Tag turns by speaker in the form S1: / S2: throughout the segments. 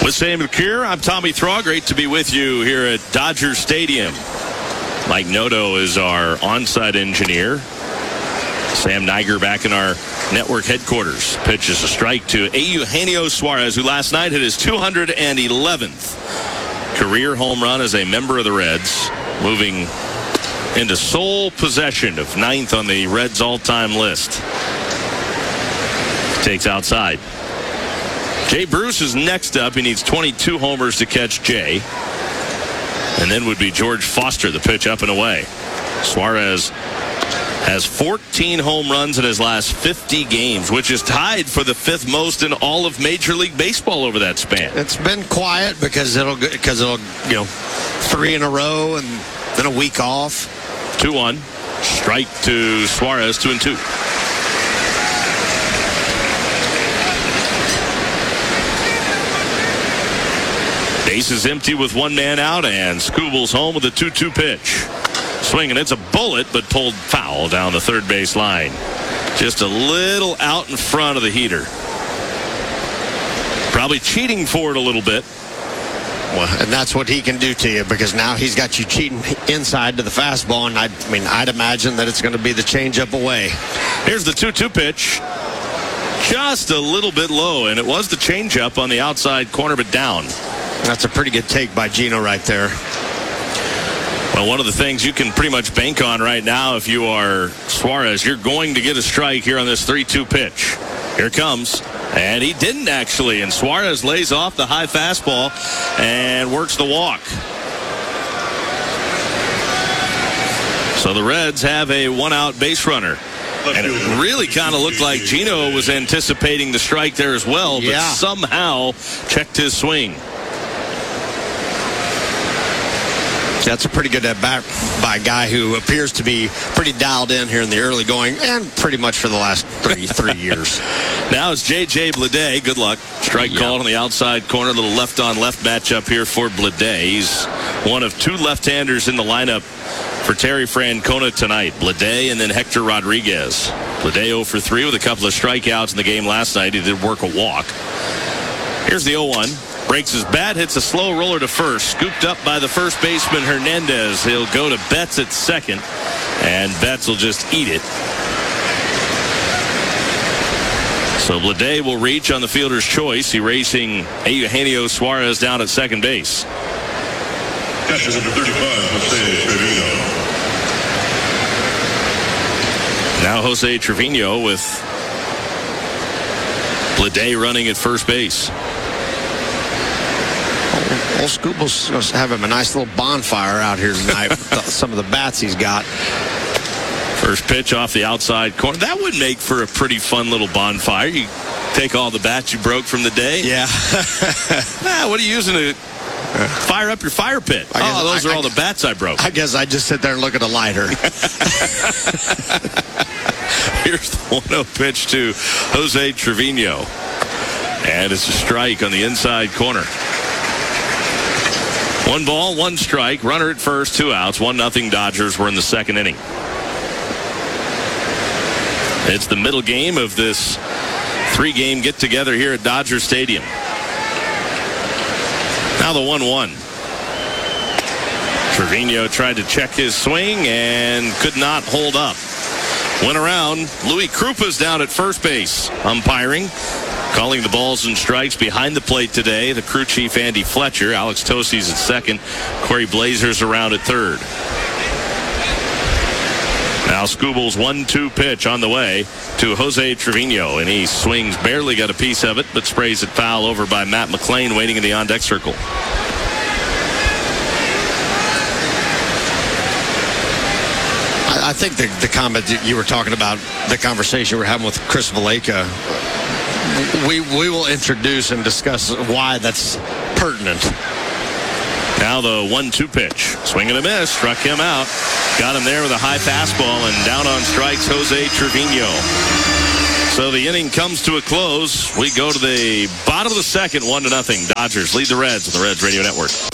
S1: With Sam McCure, I'm Tommy Thraw. Great to be with you here at Dodger Stadium. Mike Noto is our on-site engineer. Sam Niger back in our network headquarters. Pitch is a strike to Eugenio Suarez, who last night hit his 211th career home run as a member of the Reds, moving into sole possession of 9th on the Reds all-time list. Takes outside. Jay Bruce is next up. He needs 22 homers to catch Jay. And then would be George Foster, the pitch up and away. Suarez has 14 home runs in his last 50 games, which is tied for the 5th most in all of Major League Baseball over that span.
S2: It's been quiet because it'll 3 in a row and then a week off.
S1: 2-1. Strike to Suarez, 2-2. Base is empty with one man out, and Skubals home with a 2-2 pitch. Swinging, it's a bullet, but pulled foul down the third base line. Just a little out in front of the heater. Probably cheating for it a little bit.
S2: Well, and that's what he can do to you, because now he's got you cheating inside to the fastball, and I'd imagine that it's going to be the changeup away.
S1: Here's the 2-2 pitch. Just a little bit low, and it was the changeup on the outside corner, but down.
S2: That's a pretty good take by Gino right there.
S1: Well, one of the things you can pretty much bank on right now if you are Suarez, you're going to get a strike here on this 3-2 pitch. Here it comes. And he didn't actually. And Suarez lays off the high fastball and works the walk. So the Reds have a one-out base runner. And it really kind of looked like Gino was anticipating the strike there as well, but somehow checked his swing.
S2: That's a pretty good at-bat by a guy who appears to be pretty dialed in here in the early going and pretty much for the last three years.
S1: Now it's J.J. Bleday. Good luck. Strike called on the outside corner. A little left-on-left matchup here for Bleday. He's one of 2 left-handers in the lineup for Terry Francona tonight. Bleday and then Hector Rodriguez. Bleday 0 for 3 with a couple of strikeouts in the game last night. He did work a walk. Here's the 0-1. Breaks his bat, hits a slow roller to first. Scooped up by the first baseman, Hernandez. He'll go to Betts at second, and Betts will just eat it. So Bleday will reach on the fielder's choice, erasing Eugenio Suarez down at second base.
S3: Catcher number 35, Jose Trevino.
S1: Now Jose Trevino with Bleday running at first base.
S2: Well, Skubals have him a nice little bonfire out here tonight with some of the bats he's got.
S1: First pitch off the outside corner. That would make for a pretty fun little bonfire. You take all the bats you broke from the day.
S2: Yeah.
S1: What are you using to fire up your fire pit? Those are all the bats I broke.
S2: I guess I just sit there and look at a lighter.
S1: Here's the 1-0 pitch to Jose Trevino. And it's a strike on the inside corner. 1 ball, 1 strike. Runner at first, 2 outs. 1-0 Dodgers. We're in the second inning. It's the middle game of this 3-game get-together here at Dodger Stadium. Now the 1-1. Trevino tried to check his swing and could not hold up. Went around. Louis Krupa's down at first base, umpiring. Calling the balls and strikes behind the plate today. The crew chief, Andy Fletcher. Alex Tosi's at second. Corey Blazer's around at third. Now Skubals' 1-2 pitch on the way to Jose Trevino. And he swings, barely got a piece of it, but sprays it foul over by Matt McLean waiting in the on-deck circle.
S2: I think the comment that you were talking about, the conversation we're having with Chris Valaika, we will introduce and discuss why that's pertinent.
S1: Now the 1-2 pitch. Swing and a miss. Struck him out. Got him there with a high fastball, and down on strikes, Jose Trevino. So the inning comes to a close. We go to the bottom of the second, 1-0. Dodgers lead the Reds on the Reds Radio Network.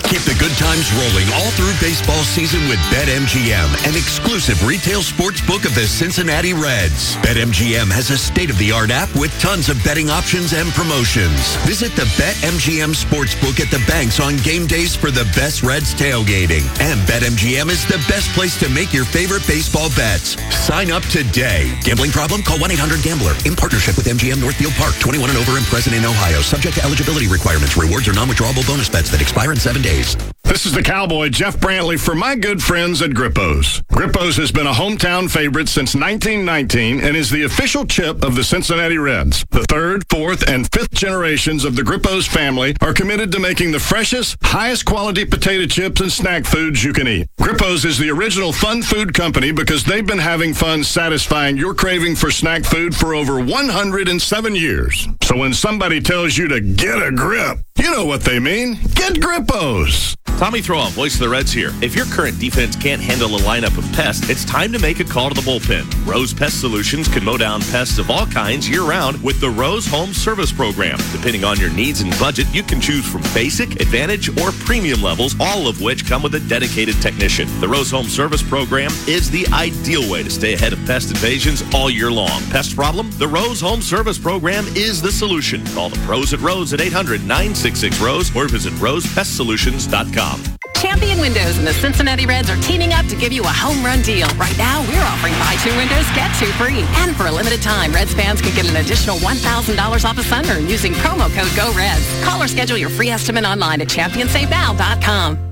S4: Keep the good times rolling all through baseball season with BetMGM, an exclusive retail sports book of the Cincinnati Reds. BetMGM has a state-of-the-art app with tons of betting options and promotions. Visit the BetMGM Sportsbook at the banks on game days for the best Reds tailgating. And BetMGM is the best place to make your favorite baseball bets. Sign up today. Gambling problem? Call 1-800-GAMBLER. In partnership with MGM Northfield Park. 21 and over and present in Ohio. Subject to eligibility requirements. Rewards are non-withdrawable bonus bets that expire in 7 days.
S5: This is the Cowboy, Jeff Brantley, for my good friends at Grippo's. Grippo's has been a hometown favorite since 1919 and is the official chip of the Cincinnati Reds. The third, fourth, and fifth generations of the Grippo's family are committed to making the freshest, highest quality potato chips and snack foods you can eat. Grippo's is the original fun food company because they've been having fun satisfying your craving for snack food for over 107 years. So when somebody tells you to get a grip, you know what they mean. Get Grippo's.
S1: Tommy Throwoff, voice of the Reds here. If your current defense can't handle a lineup of pests, it's time to make a call to the bullpen. Rose Pest Solutions can mow down pests of all kinds year-round with the Rose Home Service Program. Depending on your needs and budget, you can choose from basic, advantage, or premium levels, all of which come with a dedicated technician. The Rose Home Service Program is the ideal way to stay ahead of pest invasions all year long. Pest problem? The Rose Home Service Program is the solution. Call the pros at Rose at 800-966-ROSE or visit rosepestsolutions.com.
S6: Champion Windows and the Cincinnati Reds are teaming up to give you a home run deal. Right now, we're offering buy 2 windows, get 2 free. And for a limited time, Reds fans can get an additional $1,000 off a sunroom using promo code GOREDS. Call or schedule your free estimate online at championsavenow.com.